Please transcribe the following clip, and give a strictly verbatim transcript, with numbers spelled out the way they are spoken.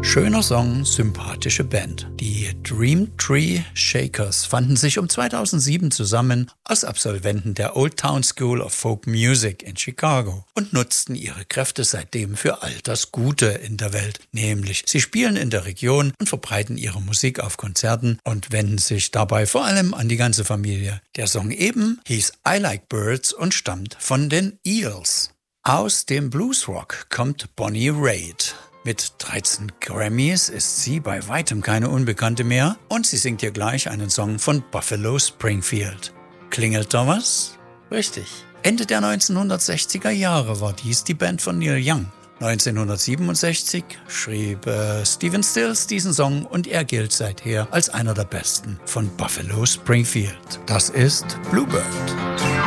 Schöner Song, sympathische Band. Die Dream Tree Shakers fanden sich um zweitausendsieben zusammen als Absolventen der Old Town School of Folk Music in Chicago und nutzten ihre Kräfte seitdem für all das Gute in der Welt. Nämlich, sie spielen in der Region und verbreiten ihre Musik auf Konzerten und wenden sich dabei vor allem an die ganze Familie. Der Song eben hieß I Like Birds und stammt von den Eels. Aus dem Bluesrock kommt Bonnie Raitt. Mit dreizehn Grammys ist sie bei weitem keine Unbekannte mehr und sie singt hier gleich einen Song von Buffalo Springfield. Klingelt da was? Richtig. Ende der neunzehnhundertsechziger Jahre war dies die Band von Neil Young. neunzehnhundertsiebenundsechzig schrieb äh, Stephen Stills diesen Song und er gilt seither als einer der besten von Buffalo Springfield. Das ist Bluebird.